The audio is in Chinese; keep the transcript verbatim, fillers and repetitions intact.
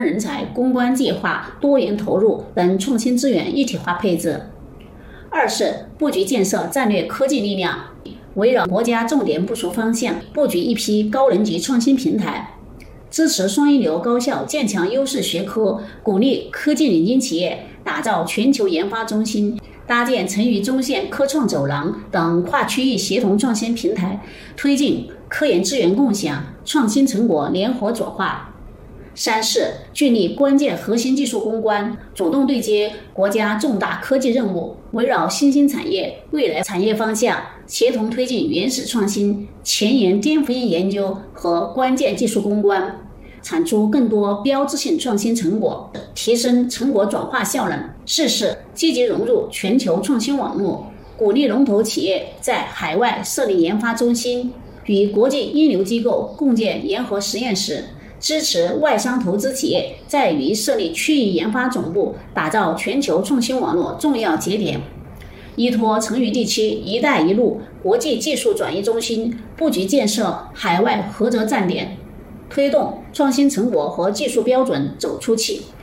人才、攻关计划、多元投入等创新资源一体化配置。二是布局建设战略科技力量，围绕国家重点部署方向，布局一批高能级创新平台，支持双一流高校建强优势学科，鼓励科技领军企业打造全球研发中心，搭建成渝中线科创走廊等跨区域协同创新平台，推进科研资源共享、创新成果联合转化。三是聚力关键核心技术攻关，主动对接国家重大科技任务，围绕新兴产业、未来产业方向，协同推进原始创新、前沿颠覆性研究和关键技术攻关，产出更多标志性创新成果，提升成果转化效能。四是积极融入全球创新网络，鼓励龙头企业在海外设立研发中心，与国际一流机构共建研核实验室，支持外商投资企业在渝设立区域研发总部，打造全球创新网络重要节点。依托成渝地区“一带一路”国际技术转移中心，布局建设海外合作站点，推动创新成果和技术标准走出去。